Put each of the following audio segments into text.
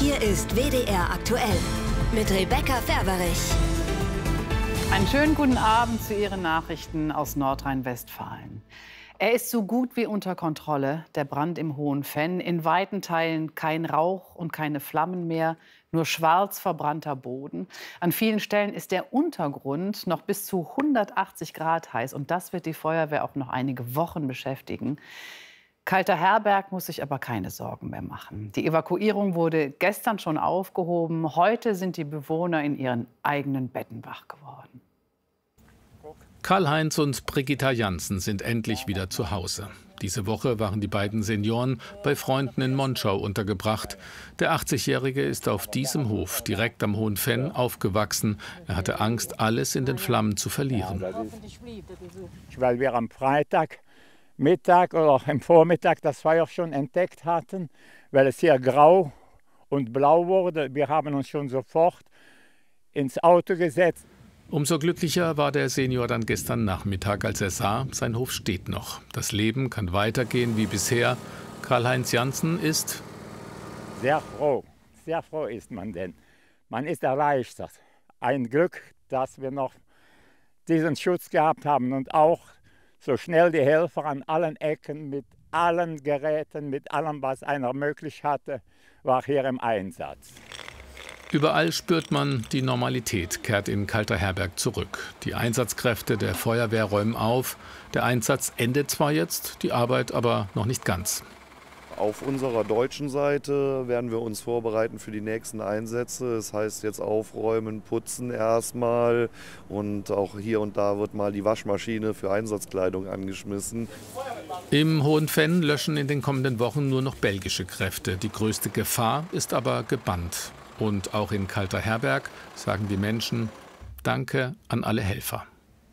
Hier ist WDR aktuell mit Rebecca Ferberich. Einen schönen guten Abend zu Ihren Nachrichten aus Nordrhein-Westfalen. Er ist so gut wie unter Kontrolle, der Brand im Hohenfenn. In weiten Teilen kein Rauch und keine Flammen mehr, nur schwarz verbrannter Boden. An vielen Stellen ist der Untergrund noch bis zu 180 Grad heiß. Und das wird die Feuerwehr auch noch einige Wochen beschäftigen. Kalter-Herberg muss sich aber keine Sorgen mehr machen. Die Evakuierung wurde gestern schon aufgehoben. Heute sind die Bewohner in ihren eigenen Betten wach geworden. Karl-Heinz und Brigitta Jansen sind endlich wieder zu Hause. Diese Woche waren die beiden Senioren bei Freunden in Monschau untergebracht. Der 80-Jährige ist auf diesem Hof direkt am Hohenfenn aufgewachsen. Er hatte Angst, alles in den Flammen zu verlieren. Weil wir am Freitag Mittag oder am Vormittag das Feuer schon entdeckt hatten, weil es hier grau und blau wurde. Wir haben uns schon sofort ins Auto gesetzt. Umso glücklicher war der Senior dann gestern Nachmittag, als er sah, sein Hof steht noch. Das Leben kann weitergehen wie bisher. Karl-Heinz Jansen ist sehr froh ist man denn. Man ist erleichtert. Ein Glück, dass wir noch diesen Schutz gehabt haben und auch so schnell die Helfer an allen Ecken mit allen Geräten, mit allem, was einer möglich hatte, war hier im Einsatz. Überall spürt man, die Normalität kehrt in Kalter-Herberg zurück. Die Einsatzkräfte der Feuerwehr räumen auf. Der Einsatz endet zwar jetzt, die Arbeit aber noch nicht ganz. Auf unserer deutschen Seite werden wir uns vorbereiten für die nächsten Einsätze. Das heißt jetzt aufräumen, putzen erstmal und auch hier und da wird mal die Waschmaschine für Einsatzkleidung angeschmissen. Im Hohenfenn löschen in den kommenden Wochen nur noch belgische Kräfte. Die größte Gefahr ist aber gebannt. Und auch in Kalter-Herberg sagen die Menschen Danke an alle Helfer.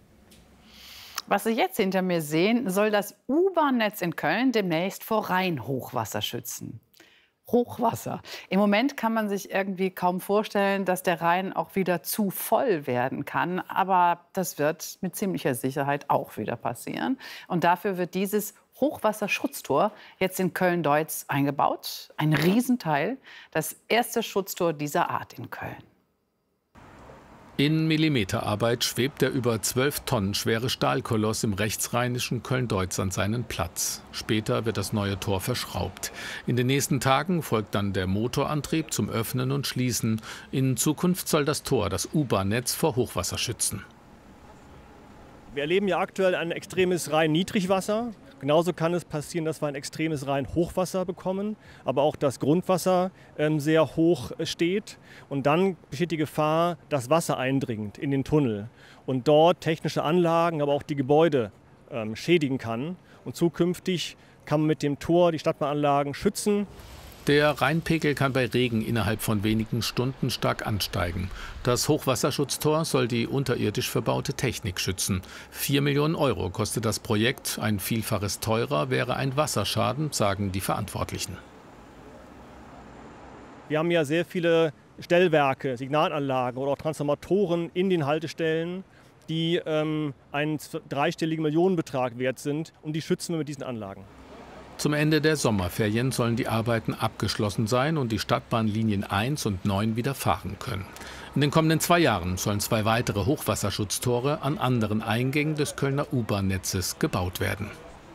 Was Sie jetzt hinter mir sehen, soll das U-Bahn-Netz in Köln demnächst vor Rheinhochwasser schützen. Hochwasser. Im Moment kann man sich irgendwie kaum vorstellen, dass der Rhein auch wieder zu voll werden kann. Aber das wird mit ziemlicher Sicherheit auch wieder passieren. Und dafür wird dieses Hochwasserschutztor jetzt in Köln-Deutz eingebaut. Ein Riesenteil. Das erste Schutztor dieser Art in Köln. In Millimeterarbeit schwebt der über 12 Tonnen schwere Stahlkoloss im rechtsrheinischen Köln-Deutz an seinen Platz. Später wird das neue Tor verschraubt. In den nächsten Tagen folgt dann der Motorantrieb zum Öffnen und Schließen. In Zukunft soll das Tor das U-Bahn-Netz vor Hochwasser schützen. Wir erleben ja aktuell ein extremes Rhein-Niedrigwasser. Genauso kann es passieren, dass wir ein extremes Rhein-Hochwasser bekommen, aber auch das Grundwasser sehr hoch steht. Und dann besteht die Gefahr, dass Wasser eindringt in den Tunnel und dort technische Anlagen, aber auch die Gebäude schädigen kann. Und zukünftig kann man mit dem Tor die Stadtbahnanlagen schützen. Der Rheinpegel kann bei Regen innerhalb von wenigen Stunden stark ansteigen. Das Hochwasserschutztor soll die unterirdisch verbaute Technik schützen. 4 Millionen Euro kostet das Projekt. Ein Vielfaches teurer wäre ein Wasserschaden, sagen die Verantwortlichen. Wir haben ja sehr viele Stellwerke, Signalanlagen oder auch Transformatoren in den Haltestellen, die einen dreistelligen Millionenbetrag wert sind. Und die schützen wir mit diesen Anlagen. Zum Ende der Sommerferien sollen die Arbeiten abgeschlossen sein und die Stadtbahnlinien 1 und 9 wieder fahren können. In den kommenden 2 Jahren sollen 2 weitere Hochwasserschutztore an anderen Eingängen des Kölner U-Bahn-Netzes gebaut werden.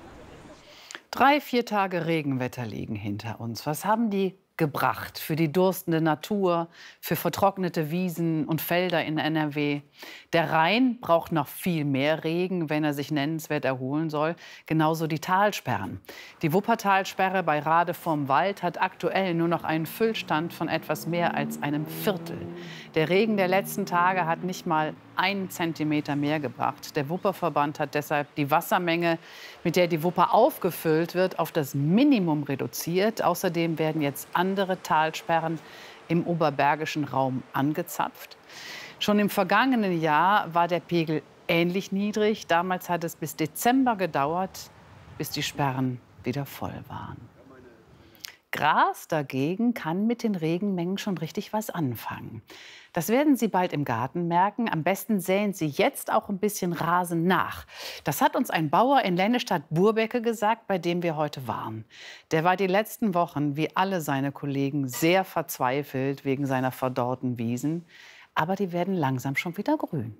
3-4 Tage Regenwetter liegen hinter uns. Was haben die gebracht für die durstende Natur, für vertrocknete Wiesen und Felder in NRW? Der Rhein braucht noch viel mehr Regen, wenn er sich nennenswert erholen soll. Genauso die Talsperren. Die Wuppertalsperre bei Rade vorm Wald hat aktuell nur noch einen Füllstand von etwas mehr als einem Viertel. Der Regen der letzten Tage hat nicht mal 1 Zentimeter mehr gebracht. Der Wupperverband hat deshalb die Wassermenge, mit der die Wupper aufgefüllt wird, auf das Minimum reduziert. Außerdem werden jetzt andere Talsperren im oberbergischen Raum angezapft. Schon im vergangenen Jahr war der Pegel ähnlich niedrig. Damals hat es bis Dezember gedauert, bis die Sperren wieder voll waren. Gras dagegen kann mit den Regenmengen schon richtig was anfangen. Das werden Sie bald im Garten merken. Am besten säen Sie jetzt auch ein bisschen Rasen nach. Das hat uns ein Bauer in Lennestadt-Burbecke gesagt, bei dem wir heute waren. Der war die letzten Wochen, wie alle seine Kollegen, sehr verzweifelt wegen seiner verdorrten Wiesen. Aber die werden langsam schon wieder grün.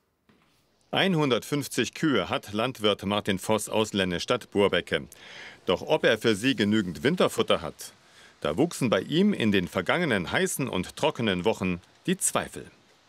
150 Kühe hat Landwirt Martin Voss aus Lennestadt-Burbecke. Doch ob er für sie genügend Winterfutter hat, da wuchsen bei ihm in den vergangenen heißen und trockenen Wochen die Zweifel.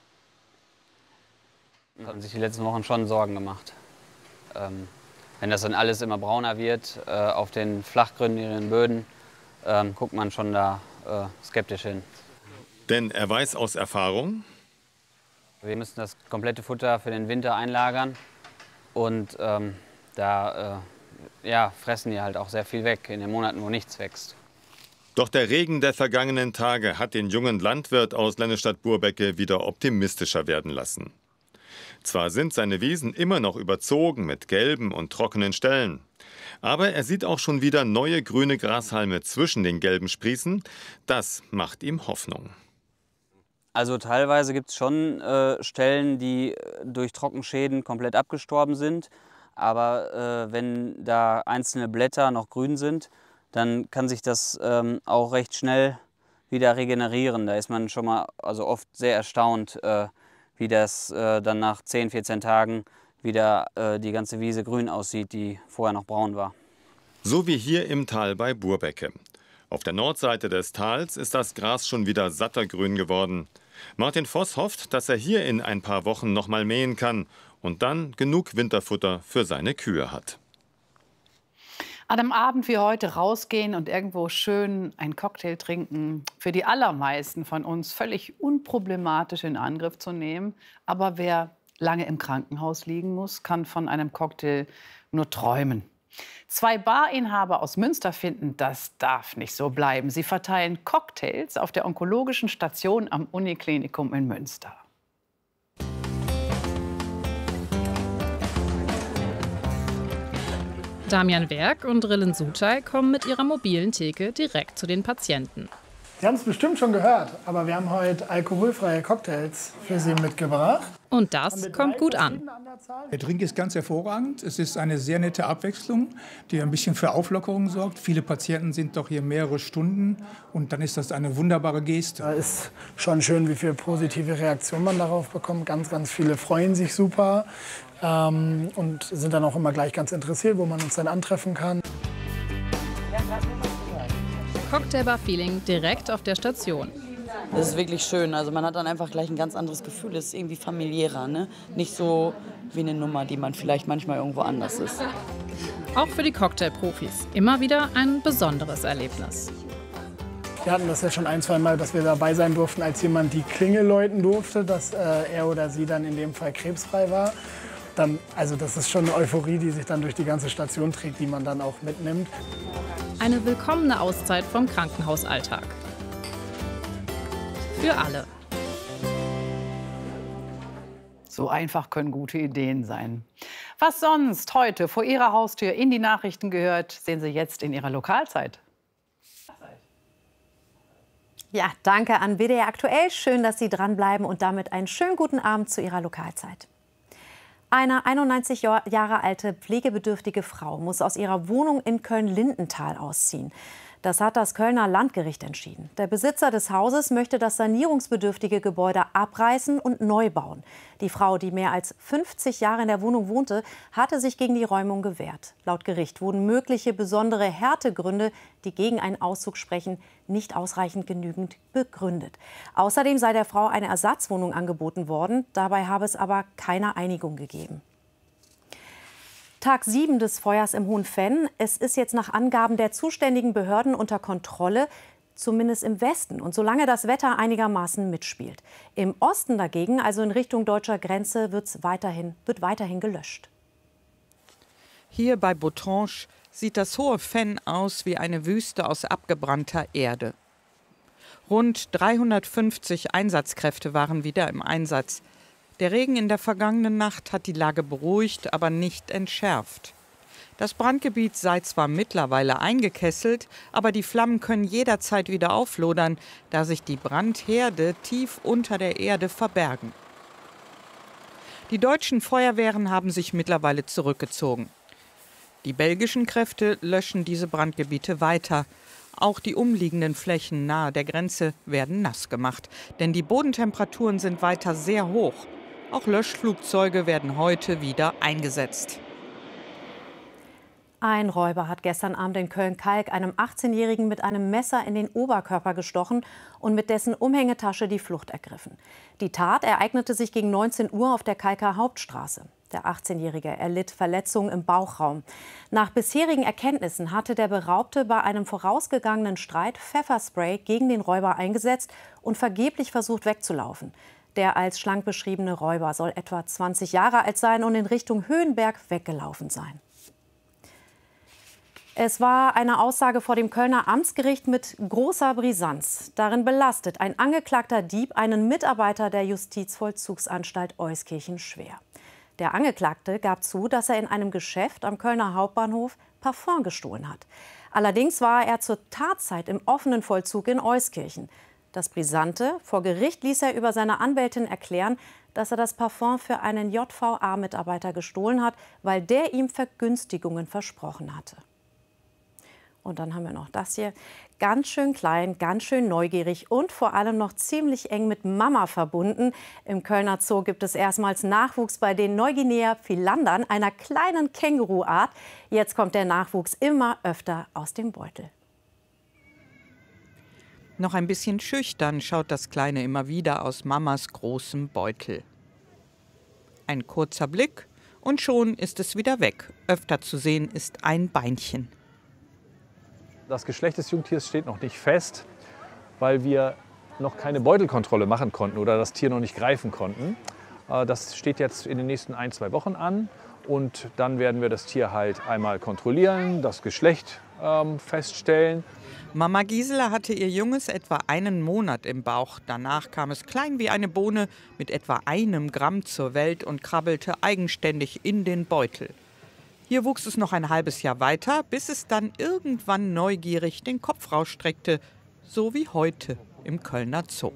Da haben sich die letzten Wochen schon Sorgen gemacht. Wenn das dann alles immer brauner wird auf den flachgründigen Böden, guckt man schon da skeptisch hin. Denn er weiß aus Erfahrung: Wir müssen das komplette Futter für den Winter einlagern und fressen die halt auch sehr viel weg in den Monaten, wo nichts wächst. Doch der Regen der vergangenen Tage hat den jungen Landwirt aus Lennestadt-Burbecke wieder optimistischer werden lassen. Zwar sind seine Wiesen immer noch überzogen mit gelben und trockenen Stellen, aber er sieht auch schon wieder neue grüne Grashalme zwischen den gelben Sprießen. Das macht ihm Hoffnung. Also teilweise gibt es schon Stellen, die durch Trockenschäden komplett abgestorben sind. Aber wenn da einzelne Blätter noch grün sind, dann kann sich das auch recht schnell wieder regenerieren. Da ist man schon mal oft sehr erstaunt, wie das dann nach 10, 14 Tagen wieder die ganze Wiese grün aussieht, die vorher noch braun war. So wie hier im Tal bei Burbecke. Auf der Nordseite des Tals ist das Gras schon wieder sattergrün geworden. Martin Voss hofft, dass er hier in ein paar Wochen noch mal mähen kann und dann genug Winterfutter für seine Kühe hat. An einem Abend wie heute rausgehen und irgendwo schön einen Cocktail trinken, für die allermeisten von uns völlig unproblematisch in Angriff zu nehmen. Aber wer lange im Krankenhaus liegen muss, kann von einem Cocktail nur träumen. 2 Barinhaber aus Münster finden, das darf nicht so bleiben. Sie verteilen Cocktails auf der onkologischen Station am Uniklinikum in Münster. Damian Werk und Rillen Sutay kommen mit ihrer mobilen Theke direkt zu den Patienten. Sie haben es bestimmt schon gehört, aber wir haben heute alkoholfreie Cocktails für Sie mitgebracht. Und das kommt gut an. Der Drink ist ganz hervorragend. Es ist eine sehr nette Abwechslung, die ein bisschen für Auflockerung sorgt. Viele Patienten sind doch hier mehrere Stunden und dann ist das eine wunderbare Geste. Es ist schon schön, wie viele positive Reaktionen man darauf bekommt. Ganz, ganz viele freuen sich super und sind dann auch immer gleich ganz interessiert, wo man uns dann antreffen kann. Cocktailbar-Feeling direkt auf der Station. Das ist wirklich schön. Also man hat dann einfach gleich ein ganz anderes Gefühl. Es ist irgendwie familiärer, ne? Nicht so wie eine Nummer, die man vielleicht manchmal irgendwo anders ist. Auch für die Cocktailprofis immer wieder ein besonderes Erlebnis. Wir hatten das ja schon 1, 2 Mal, dass wir dabei sein durften, als jemand die Klingel läuten durfte, dass er oder sie dann in dem Fall krebsfrei war. Also das ist schon eine Euphorie, die sich dann durch die ganze Station trägt, die man dann auch mitnimmt. Eine willkommene Auszeit vom Krankenhausalltag. Für alle. So einfach können gute Ideen sein. Was sonst heute vor Ihrer Haustür in die Nachrichten gehört, sehen Sie jetzt in Ihrer Lokalzeit. Ja, danke an WDR Aktuell. Schön, dass Sie dranbleiben und damit einen schönen guten Abend zu Ihrer Lokalzeit. Eine 91 Jahre alte pflegebedürftige Frau muss aus ihrer Wohnung in Köln-Lindenthal ausziehen. Das hat das Kölner Landgericht entschieden. Der Besitzer des Hauses möchte das sanierungsbedürftige Gebäude abreißen und neu bauen. Die Frau, die mehr als 50 Jahre in der Wohnung wohnte, hatte sich gegen die Räumung gewehrt. Laut Gericht wurden mögliche besondere Härtegründe, die gegen einen Auszug sprechen, nicht ausreichend genügend begründet. Außerdem sei der Frau eine Ersatzwohnung angeboten worden. Dabei habe es aber keine Einigung gegeben. Tag 7 des Feuers im Hohenfenn. Es ist jetzt nach Angaben der zuständigen Behörden unter Kontrolle, zumindest im Westen. Und solange das Wetter einigermaßen mitspielt. Im Osten dagegen, also in Richtung deutscher Grenze, wird weiterhin gelöscht. Hier bei Bottrange sieht das Hohenfenn aus wie eine Wüste aus abgebrannter Erde. Rund 350 Einsatzkräfte waren wieder im Einsatz. Der Regen in der vergangenen Nacht hat die Lage beruhigt, aber nicht entschärft. Das Brandgebiet sei zwar mittlerweile eingekesselt, aber die Flammen können jederzeit wieder auflodern, da sich die Brandherde tief unter der Erde verbergen. Die deutschen Feuerwehren haben sich mittlerweile zurückgezogen. Die belgischen Kräfte löschen diese Brandgebiete weiter. Auch die umliegenden Flächen nahe der Grenze werden nass gemacht, denn die Bodentemperaturen sind weiter sehr hoch. Auch Löschflugzeuge werden heute wieder eingesetzt. Ein Räuber hat gestern Abend in Köln-Kalk einem 18-Jährigen mit einem Messer in den Oberkörper gestochen und mit dessen Umhängetasche die Flucht ergriffen. Die Tat ereignete sich gegen 19 Uhr auf der Kalker Hauptstraße. Der 18-Jährige erlitt Verletzungen im Bauchraum. Nach bisherigen Erkenntnissen hatte der Beraubte bei einem vorausgegangenen Streit Pfefferspray gegen den Räuber eingesetzt und vergeblich versucht wegzulaufen. Der als schlank beschriebene Räuber soll etwa 20 Jahre alt sein und in Richtung Höhenberg weggelaufen sein. Es war eine Aussage vor dem Kölner Amtsgericht mit großer Brisanz. Darin belastet ein angeklagter Dieb einen Mitarbeiter der Justizvollzugsanstalt Euskirchen schwer. Der Angeklagte gab zu, dass er in einem Geschäft am Kölner Hauptbahnhof Parfum gestohlen hat. Allerdings war er zur Tatzeit im offenen Vollzug in Euskirchen. Das Brisante: vor Gericht ließ er über seine Anwältin erklären, dass er das Parfum für einen JVA-Mitarbeiter gestohlen hat, weil der ihm Vergünstigungen versprochen hatte. Und dann haben wir noch das hier. Ganz schön klein, ganz schön neugierig und vor allem noch ziemlich eng mit Mama verbunden. Im Kölner Zoo gibt es erstmals Nachwuchs bei den Neuguinea-Philandern, einer kleinen Känguruart. Jetzt kommt der Nachwuchs immer öfter aus dem Beutel. Noch ein bisschen schüchtern schaut das Kleine immer wieder aus Mamas großem Beutel. Ein kurzer Blick und schon ist es wieder weg. Öfter zu sehen ist ein Beinchen. Das Geschlecht des Jungtiers steht noch nicht fest, weil wir noch keine Beutelkontrolle machen konnten oder das Tier noch nicht greifen konnten. Das steht jetzt in den nächsten 1-2 Wochen an und dann werden wir das Tier halt einmal kontrollieren, das Geschlecht feststellen. Mama Gisela hatte ihr Junges etwa einen Monat im Bauch. Danach kam es klein wie eine Bohne mit etwa 1 Gramm zur Welt und krabbelte eigenständig in den Beutel. Hier wuchs es noch ein halbes Jahr weiter, bis es dann irgendwann neugierig den Kopf rausstreckte, so wie heute im Kölner Zoo.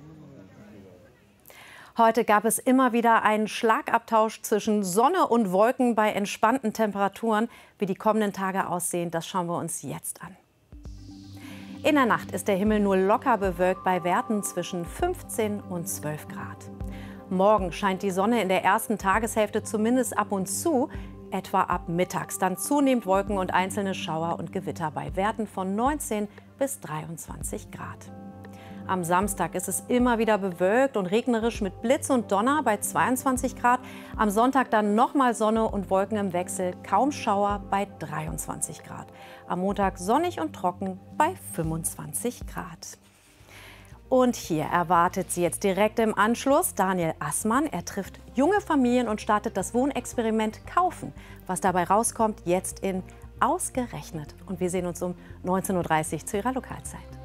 Heute gab es immer wieder einen Schlagabtausch zwischen Sonne und Wolken bei entspannten Temperaturen. Wie die kommenden Tage aussehen, das schauen wir uns jetzt an. In der Nacht ist der Himmel nur locker bewölkt bei Werten zwischen 15 und 12 Grad. Morgen scheint die Sonne in der ersten Tageshälfte zumindest ab und zu, etwa ab mittags. Dann zunehmend Wolken und einzelne Schauer und Gewitter bei Werten von 19 bis 23 Grad. Am Samstag ist es immer wieder bewölkt und regnerisch mit Blitz und Donner bei 22 Grad. Am Sonntag dann nochmal Sonne und Wolken im Wechsel, kaum Schauer bei 23 Grad. Am Montag sonnig und trocken bei 25 Grad. Und hier erwartet sie jetzt direkt im Anschluss Daniel Assmann. Er trifft junge Familien und startet das Wohnexperiment Kaufen. Was dabei rauskommt, jetzt in Ausgerechnet. Und wir sehen uns um 19:30 Uhr zu ihrer Lokalzeit.